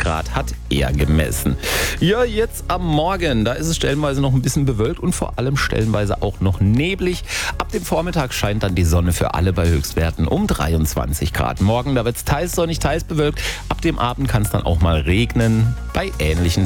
Grad hat er gemessen. Ja, jetzt am Morgen, da ist es stellenweise noch ein bisschen bewölkt und vor allem stellenweise auch noch neblig. Ab dem Vormittag scheint dann die Sonne für alle bei Höchstwerten um 23 Grad. Morgen, da wird es teils sonnig, teils bewölkt. Ab dem Abend kann es dann auch mal regnen bei ähnlichen